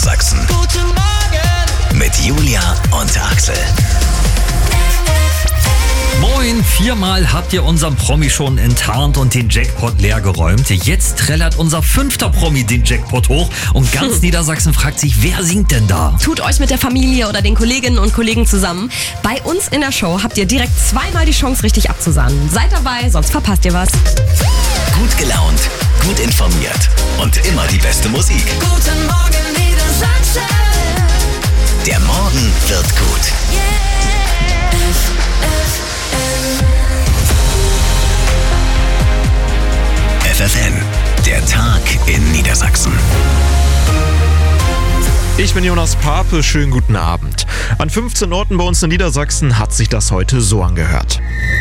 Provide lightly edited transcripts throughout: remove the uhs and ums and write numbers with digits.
Niedersachsen. Guten Morgen Mit Julia und Axel. Moin, 4-mal habt ihr unseren Promi schon enttarnt und den Jackpot leer geräumt. Jetzt trällert unser 5. Promi den Jackpot hoch und ganz Niedersachsen fragt sich, wer singt denn da? Tut euch mit der Familie oder den Kolleginnen und Kollegen zusammen. Bei uns in der Show habt ihr direkt 2-mal die Chance, richtig abzusahnen. Seid dabei, sonst verpasst ihr was. Gut gelaunt, gut informiert und immer die beste Musik. Guten Morgen Niedersachsen. Der Morgen wird gut. FFN, der Tag in Niedersachsen. Ich bin Jonas Pape, schönen guten Abend. An 15 Orten bei uns in Niedersachsen hat sich das heute so angehört.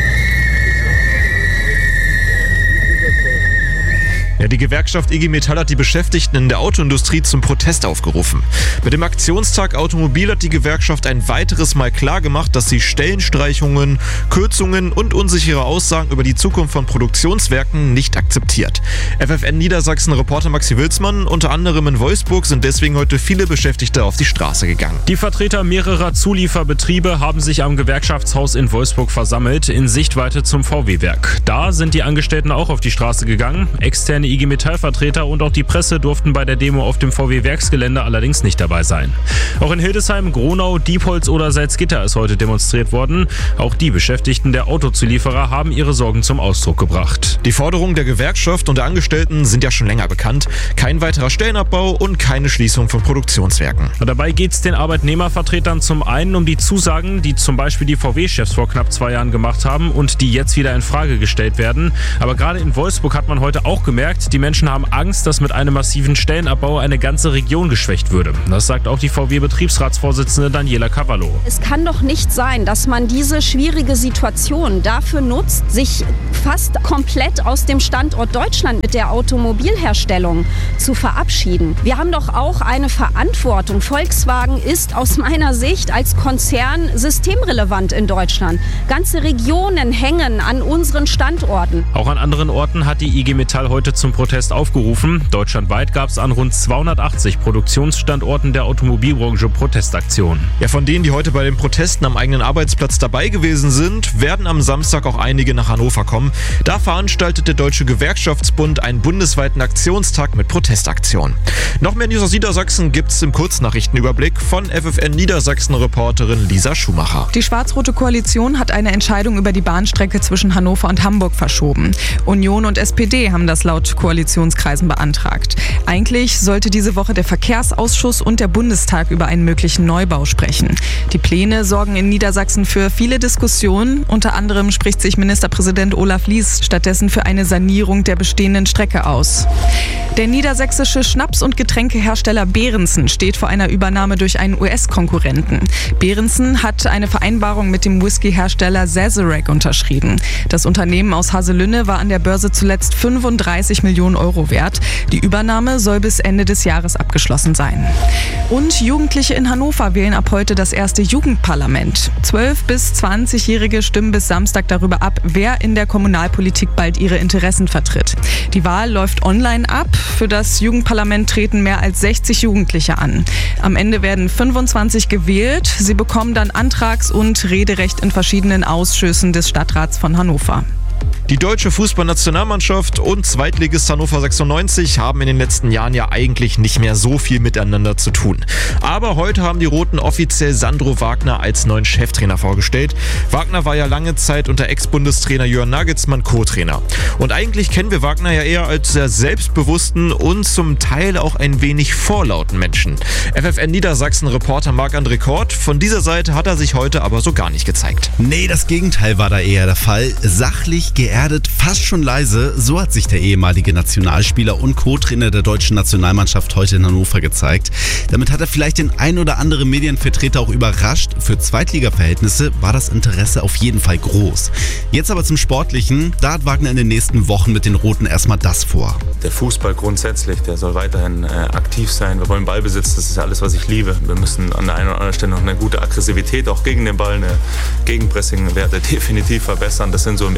Ja, die Gewerkschaft IG Metall hat die Beschäftigten in der Autoindustrie zum Protest aufgerufen. Mit dem Aktionstag Automobil hat die Gewerkschaft ein weiteres Mal klargemacht, dass sie Stellenstreichungen, Kürzungen und unsichere Aussagen über die Zukunft von Produktionswerken nicht akzeptiert. FFN Niedersachsen-Reporter Maxi Wilsmann, unter anderem in Wolfsburg, sind deswegen heute viele Beschäftigte auf die Straße gegangen. Die Vertreter mehrerer Zulieferbetriebe haben sich am Gewerkschaftshaus in Wolfsburg versammelt, in Sichtweite zum VW-Werk. Da sind die Angestellten auch auf die Straße gegangen. Externe IG Metall-Vertreter und auch die Presse durften bei der Demo auf dem VW-Werksgelände allerdings nicht dabei sein. Auch in Hildesheim, Gronau, Diepholz oder Salzgitter ist heute demonstriert worden. Auch die Beschäftigten der Autozulieferer haben ihre Sorgen zum Ausdruck gebracht. Die Forderungen der Gewerkschaft und der Angestellten sind ja schon länger bekannt. Kein weiterer Stellenabbau und keine Schließung von Produktionswerken. Dabei geht es den Arbeitnehmervertretern zum einen um die Zusagen, die zum Beispiel die VW-Chefs vor knapp 2 Jahren gemacht haben und die jetzt wieder in Frage gestellt werden. Aber gerade in Wolfsburg hat man heute auch gemerkt, die Menschen haben Angst, dass mit einem massiven Stellenabbau eine ganze Region geschwächt würde. Das sagt auch die VW-Betriebsratsvorsitzende Daniela Cavallo. Es kann doch nicht sein, dass man diese schwierige Situation dafür nutzt, sich fast komplett aus dem Standort Deutschland mit der Automobilherstellung zu verabschieden. Wir haben doch auch eine Verantwortung. Volkswagen ist aus meiner Sicht als Konzern systemrelevant in Deutschland. Ganze Regionen hängen an unseren Standorten. Auch an anderen Orten hat die IG Metall heute zum Protest aufgerufen. Deutschlandweit gab es an rund 280 Produktionsstandorten der Automobilbranche Protestaktionen. Ja, von denen, die heute bei den Protesten am eigenen Arbeitsplatz dabei gewesen sind, werden am Samstag auch einige nach Hannover kommen. Da veranstaltet der Deutsche Gewerkschaftsbund einen bundesweiten Aktionstag mit Protestaktionen. Noch mehr News aus Niedersachsen gibt's im Kurznachrichtenüberblick von FFN Niedersachsen-Reporterin Lisa Schumacher. Die schwarz-rote Koalition hat eine Entscheidung über die Bahnstrecke zwischen Hannover und Hamburg verschoben. Union und SPD haben das laut Koalitionskreisen beantragt. Eigentlich sollte diese Woche der Verkehrsausschuss und der Bundestag über einen möglichen Neubau sprechen. Die Pläne sorgen in Niedersachsen für viele Diskussionen. Unter anderem spricht sich Ministerpräsident Olaf Lies stattdessen für eine Sanierung der bestehenden Strecke aus. Der niedersächsische Schnaps- und Getränkehersteller Behrensen steht vor einer Übernahme durch einen US-Konkurrenten. Behrensen hat eine Vereinbarung mit dem Whisky-Hersteller Sazerac unterschrieben. Das Unternehmen aus Haselünne war an der Börse zuletzt 35 Millionen Euro wert. Die Übernahme soll bis Ende des Jahres abgeschlossen sein. Und Jugendliche in Hannover wählen ab heute das erste Jugendparlament. 12- bis 20-Jährige stimmen bis Samstag darüber ab, wer in der Kommunalpolitik bald ihre Interessen vertritt. Die Wahl läuft online ab. Für das Jugendparlament treten mehr als 60 Jugendliche an. Am Ende werden 25 gewählt. Sie bekommen dann Antrags- und Rederecht in verschiedenen Ausschüssen des Stadtrats von Hannover. Die deutsche Fußballnationalmannschaft und Zweitligist Hannover 96 haben in den letzten Jahren ja eigentlich nicht mehr so viel miteinander zu tun. Aber heute haben die Roten offiziell Sandro Wagner als neuen Cheftrainer vorgestellt. Wagner war ja lange Zeit unter Ex-Bundestrainer Jörn Nagelsmann Co-Trainer. Und eigentlich kennen wir Wagner ja eher als sehr selbstbewussten und zum Teil auch ein wenig vorlauten Menschen. FFN Niedersachsen-Reporter Marc-André Kort, von dieser Seite hat er sich heute aber so gar nicht gezeigt. Nee, das Gegenteil war da eher der Fall. Sachlich, geerdet, fast schon leise, so hat sich der ehemalige Nationalspieler und Co-Trainer der deutschen Nationalmannschaft heute in Hannover gezeigt. Damit hat er vielleicht den ein oder anderen Medienvertreter auch überrascht. Für Zweitliga-Verhältnisse war das Interesse auf jeden Fall groß. Jetzt aber zum Sportlichen. Da hat Wagner in den nächsten Wochen mit den Roten erstmal das vor. Der Fußball grundsätzlich, der soll weiterhin aktiv sein. Wir wollen Ballbesitz, das ist alles, was ich liebe. Wir müssen an der einen oder anderen Stelle noch eine gute Aggressivität auch gegen den Ball, eine Gegenpressing-Werte definitiv verbessern. Das sind so im Inhalt Themen.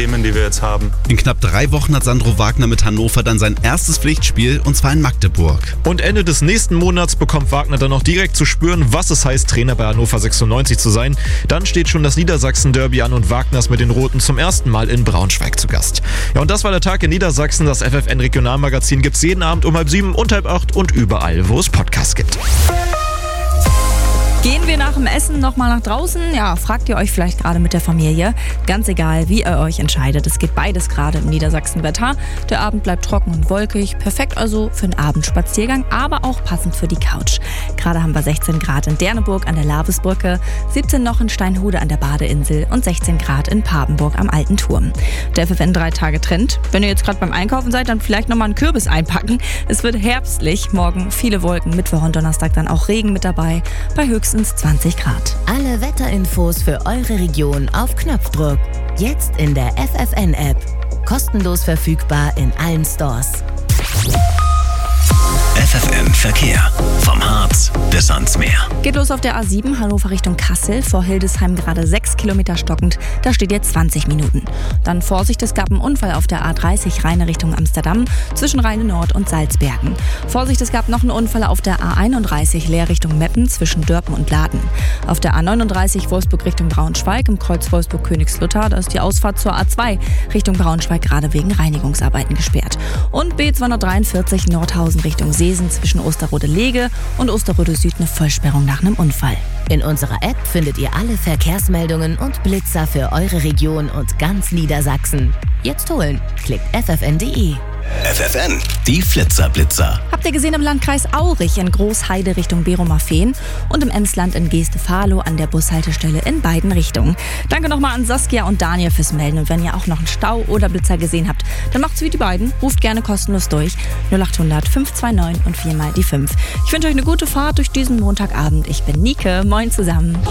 Themen, die wir jetzt haben. In knapp 3 Wochen hat Sandro Wagner mit Hannover dann sein erstes Pflichtspiel, und zwar in Magdeburg. Und Ende des nächsten Monats bekommt Wagner dann noch direkt zu spüren, was es heißt, Trainer bei Hannover 96 zu sein. Dann steht schon das Niedersachsen-Derby an und Wagner ist mit den Roten zum ersten Mal in Braunschweig zu Gast. Ja, und das war der Tag in Niedersachsen. Das FFN-Regionalmagazin gibt's jeden Abend um 7:30 und 7:30 und überall, wo es Podcasts gibt. Gehen wir nach dem Essen nochmal nach draußen? Ja, fragt ihr euch vielleicht gerade mit der Familie. Ganz egal, wie ihr euch entscheidet. Es geht beides gerade im Niedersachsen-Wetter. Der Abend bleibt trocken und wolkig. Perfekt also für einen Abendspaziergang, aber auch passend für die Couch. Gerade haben wir 16 Grad in Derneburg an der Lavesbrücke, 17 noch in Steinhude an der Badeinsel und 16 Grad in Papenburg am Alten Turm. Der FFN 3-Tage-Trend. Wenn ihr jetzt gerade beim Einkaufen seid, dann vielleicht nochmal einen Kürbis einpacken. Es wird herbstlich. Morgen viele Wolken, Mittwoch und Donnerstag dann auch Regen mit dabei. Bei höchstens 20 Grad. Alle Wetterinfos für eure Region auf Knopfdruck. Jetzt in der FFN-App. Kostenlos verfügbar in allen Stores. FFN Verkehr. Vom Harz bis ans Meer. Geht los auf der A7 Hannover Richtung Kassel. Vor Hildesheim gerade 6 Kilometer stockend. Da steht jetzt 20 Minuten. Dann Vorsicht, es gab einen Unfall auf der A30 Rheine Richtung Amsterdam zwischen Rheine Nord und Salzbergen. Vorsicht, es gab noch einen Unfall auf der A31 Leer Richtung Meppen zwischen Dörpen und Laden. Auf der A39 Wolfsburg Richtung Braunschweig im Kreuz Wolfsburg-Königslutter. Da ist die Ausfahrt zur A2 Richtung Braunschweig gerade wegen Reinigungsarbeiten gesperrt. Und B243 Nordhausen Richtung Seesen zwischen Osterrode-Lege und Osterrode Süd eine Vollsperrung nach einem Unfall. In unserer App findet ihr alle Verkehrsmeldungen und Blitzer für eure Region und ganz Niedersachsen. Jetzt holen. Klickt ffn.de. FFN, die Flitzer-Blitzer. Habt ihr gesehen im Landkreis Aurich in Großheide Richtung Beromer-Fehn und im Emsland in Geeste-Fahlow an der Bushaltestelle in beiden Richtungen. Danke nochmal an Saskia und Daniel fürs Melden. Und wenn ihr auch noch einen Stau oder Blitzer gesehen habt, dann macht's wie die beiden. Ruft gerne kostenlos durch. 0800 529 und 4 mal die 5. Ich wünsche euch eine gute Fahrt durch diesen Montagabend. Ich bin Nike. Moin zusammen.